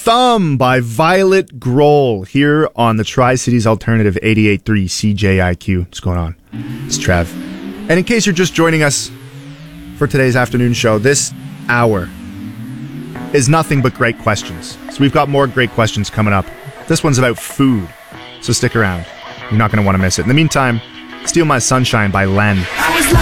Thumb by Violet Grohl here on the Tri-Cities Alternative 88.3 CJIQ. What's going on? It's Trev. And in case you're just joining us for today's afternoon show, this hour is nothing but great questions. So we've got more great questions coming up. This one's about food, so stick around. You're not going to want to miss it. In the meantime, Steal My Sunshine by Len.